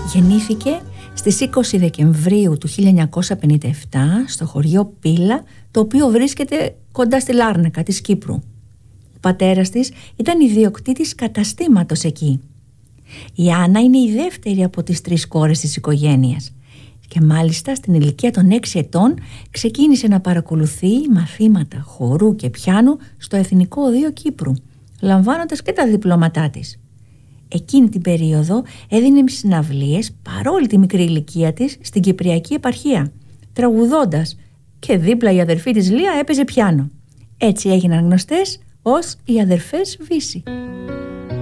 Γεννήθηκε στις 20 Δεκεμβρίου του 1957 στο χωριό Πύλα, το οποίο βρίσκεται κοντά στη Λάρνακα της Κύπρου. Ο πατέρας της ήταν ιδιοκτήτης καταστήματος εκεί. Η Άννα είναι η δεύτερη από τις 3 κόρες της οικογένειας και μάλιστα στην ηλικία των 6 ετών ξεκίνησε να παρακολουθεί μαθήματα χορού και πιάνου στο Εθνικό Οδείο Κύπρου, λαμβάνοντας και τα διπλώματά της. Εκείνη την περίοδο έδινε συναυλίες παρόλη τη μικρή ηλικία της στην Κυπριακή επαρχία, τραγουδώντας, και δίπλα η αδερφή της Λία έπαιζε πιάνο. Έτσι έγιναν γνωστές ως οι αδερφές Βύση.